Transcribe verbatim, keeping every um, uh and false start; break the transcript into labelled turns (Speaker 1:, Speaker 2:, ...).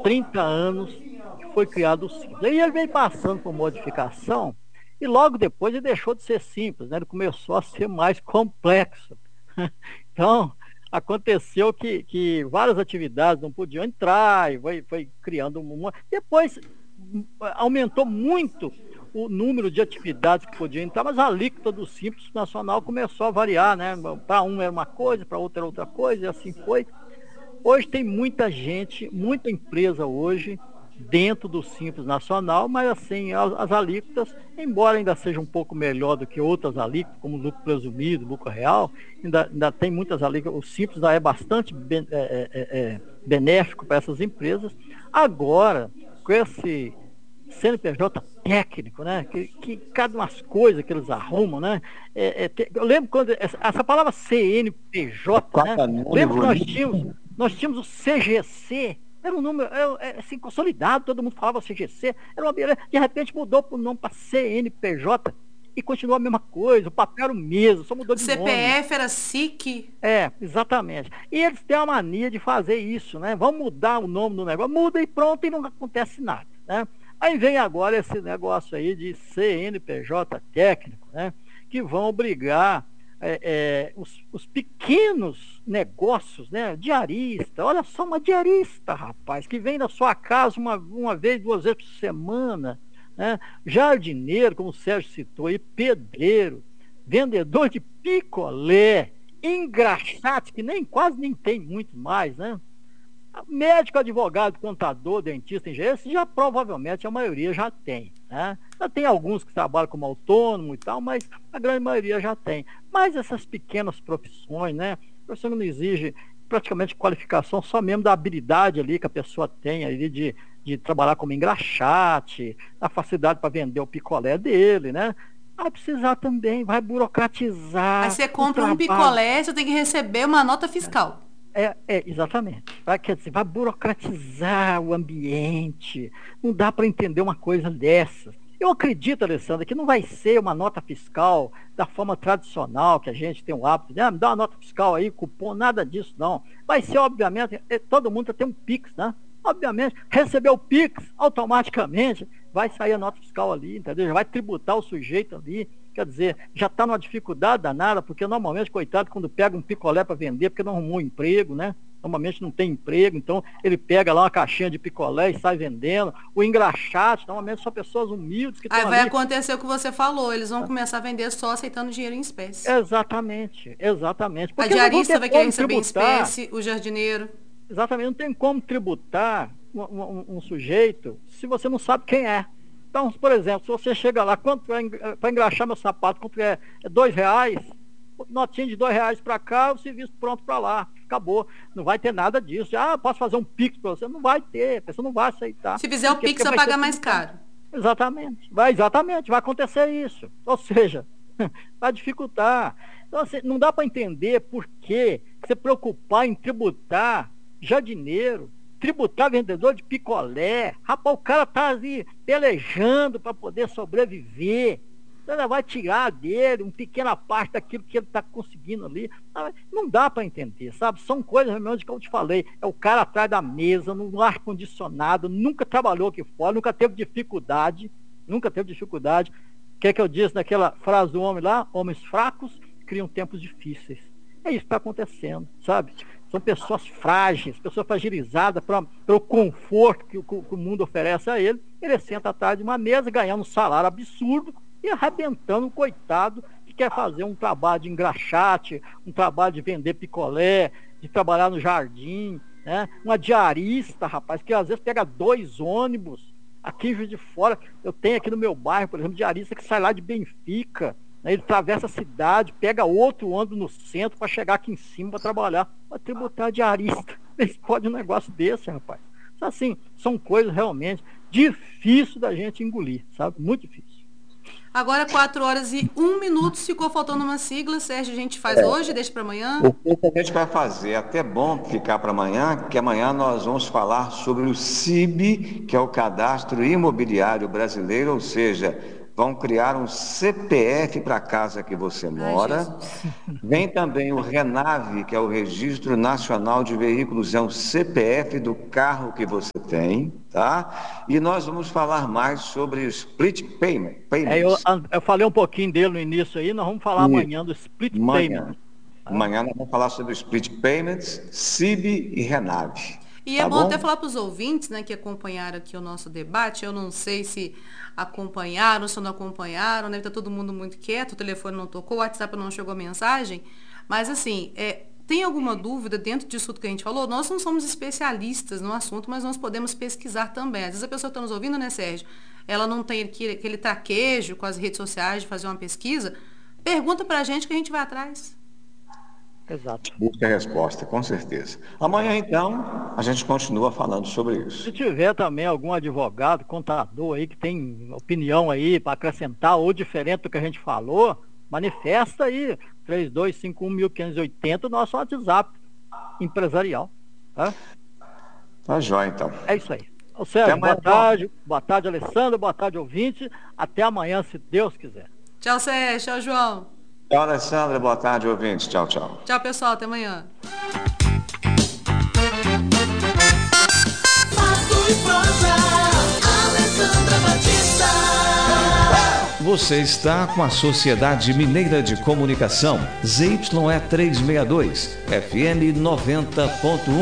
Speaker 1: trinta anos que foi criado o Simples. Aí ele veio passando por modificação e logo depois ele deixou de ser simples, né? Ele começou a ser mais complexo. Então, aconteceu que, que várias atividades não podiam entrar, e foi, foi criando uma. Depois aumentou muito o número de atividades que podiam entrar, mas a alíquota do Simples Nacional começou a variar, né? Para um era uma coisa, para outro era outra coisa, e assim foi. Hoje tem muita gente, muita empresa hoje dentro do Simples Nacional, mas assim, as, as alíquotas, embora ainda seja um pouco melhor do que outras alíquotas, como lucro presumido, lucro real, ainda, ainda tem muitas alíquotas, o Simples ainda é bastante ben, é, é, é, benéfico para essas empresas. Agora, com esse C N P J técnico, né? Que, que cada umas coisas que eles arrumam, né? É, é, te, eu lembro quando essa, essa palavra C N P J, né? Lembro que nós tínhamos, nós tínhamos o C G C, era um número é, assim, consolidado, todo mundo falava C G C, era uma beleza, de repente mudou o nome para C N P J e continuou a mesma coisa, o papel era o mesmo, só mudou
Speaker 2: O
Speaker 1: de nome.
Speaker 2: C P F era S I C.
Speaker 1: É, exatamente. E eles têm a mania de fazer isso, né? Vamos mudar o nome do negócio, muda e pronto, e não acontece nada, né? Aí vem agora esse negócio aí de C N P J técnico, né? Que vão obrigar é, é, os, os pequenos negócios, né? Diarista, olha só, uma diarista, rapaz, que vem na sua casa uma, uma vez, duas vezes por semana, né? Jardineiro, como o Sérgio citou, e pedreiro, vendedor de picolé, engraxate, que nem quase nem tem muito mais, né? Médico, advogado, contador, dentista, engenheiro, já provavelmente a maioria já tem, né? Já tem alguns que trabalham como autônomo e tal, mas a grande maioria já tem. Mas essas pequenas profissões, né? A pessoa não exige praticamente qualificação, só mesmo da habilidade ali que a pessoa tem ali de, de trabalhar como engraxate, a facilidade para vender o picolé dele, né? Vai precisar também, vai
Speaker 2: Aí
Speaker 1: burocratizar
Speaker 2: você
Speaker 1: o
Speaker 2: compra um
Speaker 1: trabalho.
Speaker 2: picolé, você tem que receber uma nota fiscal.
Speaker 1: É, é, exatamente. Vai, quer dizer, vai burocratizar o ambiente. Não dá para entender uma coisa dessas. Eu acredito, Alessandra, que não vai ser uma nota fiscal da forma tradicional, que a gente tem o hábito de, ah, me dá uma nota fiscal aí, cupom, nada disso, não. Vai ser, obviamente, é, todo mundo tem um Pix, né? Obviamente, recebeu o Pix, automaticamente vai sair a nota fiscal ali, entendeu? Já vai tributar o sujeito ali. Quer dizer, já está numa dificuldade danada, porque normalmente, coitado, quando pega um picolé para vender, porque não arrumou emprego, né? Normalmente não tem emprego, então ele pega lá uma caixinha de picolé e sai vendendo. O engraxate, normalmente são pessoas humildes que
Speaker 2: Aí
Speaker 1: estão
Speaker 2: vai
Speaker 1: ali.
Speaker 2: acontecer o que você falou, eles vão começar a vender só aceitando dinheiro em espécie.
Speaker 1: Exatamente, exatamente.
Speaker 2: A
Speaker 1: Porque não vão
Speaker 2: diarista
Speaker 1: ter
Speaker 2: vai querer
Speaker 1: como
Speaker 2: receber em
Speaker 1: tributar,
Speaker 2: espécie, o jardineiro.
Speaker 1: exatamente, não tem como tributar um, um, um sujeito se você não sabe quem é. Então, por exemplo, se você chega lá, quanto para engraxar meu sapato, quanto é? É dois reais? Notinha de dois reais para cá, o serviço pronto para lá. Acabou. Não vai ter nada disso. Ah, posso fazer um Pix para você? Não vai ter, a pessoa não vai aceitar.
Speaker 2: Se fizer
Speaker 1: Por
Speaker 2: o
Speaker 1: quê?
Speaker 2: Pix,
Speaker 1: Porque
Speaker 2: vai
Speaker 1: vai ser
Speaker 2: pagar mais
Speaker 1: tributado.
Speaker 2: caro.
Speaker 1: Exatamente. Vai, exatamente, vai acontecer isso. Ou seja, vai dificultar. Então, assim, não dá para entender por que se preocupar em tributar jardineiro, tributar vendedor de picolé. Rapaz, o cara tá ali pelejando para poder sobreviver. Então, vai tirar dele uma pequena parte daquilo que ele está conseguindo ali. Não dá para entender, sabe? São coisas realmente que eu te falei. É o cara atrás da mesa, no ar-condicionado, nunca trabalhou aqui fora, nunca teve dificuldade, nunca teve dificuldade. O que é que eu disse naquela frase do homem lá? Homens fracos criam tempos difíceis. É isso que está acontecendo, sabe? São pessoas frágeis, pessoas fragilizadas pra, pelo conforto que o, que o mundo oferece a ele. Ele senta atrás de uma mesa, ganhando um salário absurdo e arrebentando um coitado que quer fazer um trabalho de engraxate, um trabalho de vender picolé, de trabalhar no jardim, né? Uma diarista, rapaz, que às vezes pega dois ônibus aqui em Juiz de Fora. Eu tenho aqui no meu bairro, por exemplo, diarista que sai lá de Benfica, né? Ele atravessa a cidade, pega outro ônibus no centro para chegar aqui em cima para trabalhar, para tributar diarista. Eles podem um negócio desse, rapaz. Assim, são coisas realmente difíceis da gente engolir, sabe? Muito difícil.
Speaker 2: Agora, quatro horas e um minuto, ficou faltando uma sigla. Sérgio, a gente faz hoje, deixa para amanhã.
Speaker 3: O que a gente vai fazer? É até bom ficar para amanhã, que amanhã nós vamos falar sobre o C I B, que é o Cadastro Imobiliário Brasileiro, ou seja, vão criar um C P F para a casa que você mora. Ai, vem também o RENAVE, que é o Registro Nacional de Veículos, é um C P F do carro que você tem, tá? E nós vamos falar mais sobre o Split Payment.
Speaker 1: É, eu, eu falei um pouquinho dele no início aí, nós vamos falar e amanhã do Split
Speaker 3: amanhã.
Speaker 1: Payment.
Speaker 3: Amanhã nós vamos falar sobre o Split Payments, C I B e RENAVE.
Speaker 2: E tá é bom, bom até falar para os ouvintes, né, que acompanharam aqui o nosso debate. Eu não sei se acompanharam, se não acompanharam, deve estar todo mundo muito quieto, o telefone não tocou, o WhatsApp não chegou a mensagem. Mas, assim, é, tem alguma dúvida dentro disso tudo que a gente falou? Nós não somos especialistas no assunto, mas nós podemos pesquisar também. Às vezes a pessoa que está nos ouvindo, né, Sérgio? Ela não tem aquele, aquele traquejo com as redes sociais de fazer uma pesquisa. Pergunta para a gente que a gente vai atrás.
Speaker 1: Exato.
Speaker 3: Busca a resposta, com certeza. Amanhã, então, a gente continua falando sobre isso.
Speaker 1: Se tiver também algum advogado, contador aí que tem opinião aí para acrescentar ou diferente do que a gente falou, manifesta aí, três dois cinco um, um cinco oito zero, o nosso WhatsApp empresarial. Tá?
Speaker 3: Tá jóia, então.
Speaker 1: É isso aí. Ô, Sérgio, boa tarde. Boa tarde, Alessandro. Boa tarde, ouvinte. Até amanhã, se Deus quiser.
Speaker 2: Tchau, Sérgio. Tchau, João.
Speaker 3: Tchau, Alessandra. Boa tarde, ouvintes. Tchau, tchau.
Speaker 2: Tchau, pessoal. Até amanhã.
Speaker 4: Você está com a Sociedade Mineira de Comunicação, Z Y E trezentos e sessenta e dois, F M noventa ponto um.